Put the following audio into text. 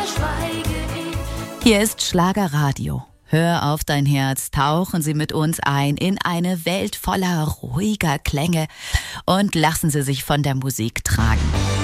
verschweige ich. Hier ist Schlagerradio. Hör auf dein Herz, tauchen Sie mit uns ein in eine Welt voller ruhiger Klänge und lassen Sie sich von der Musik tragen.